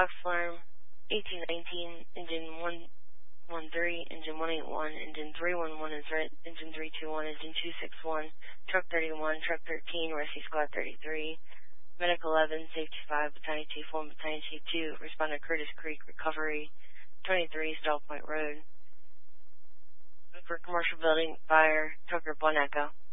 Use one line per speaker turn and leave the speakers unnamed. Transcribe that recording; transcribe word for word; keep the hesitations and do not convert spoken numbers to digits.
Fox Alarm, eighteen nineteen, engine one one three, engine one eight one, engine three one one is red, engine three two one, engine two six one, truck thirty-one, truck thirteen, rescue squad thirty-three, medic eleven, safety five, battalion two four, battalion two two, responder Curtis Creek, recovery, twenty-three, Stall Point Road. For commercial building, fire, Tucker one Echo.